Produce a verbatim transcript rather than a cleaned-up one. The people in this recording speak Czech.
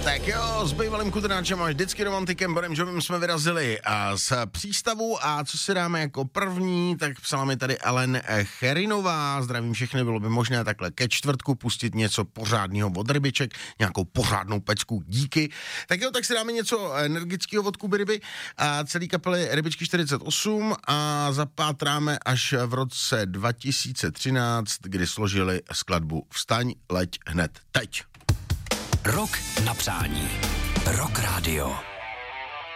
Tak jo, s bývalým kudrnáčem a vždycky romantikem Bonem Jovem jsme vyrazili a z přístavu a co si dáme jako první, tak psala mi tady Ellen Cherinová, zdravím všechny, bylo by možné takhle ke čtvrtku pustit něco pořádného od rybiček, nějakou pořádnou pecku, díky. Tak jo, tak si dáme něco energického od Kuby Ryby a celý kapely Rybičky čtyřicet osm a zapátráme až v roce dva tisíce třináct, kdy složili skladbu Vstaň, leď hned teď. Rok na přání. Rock Radio.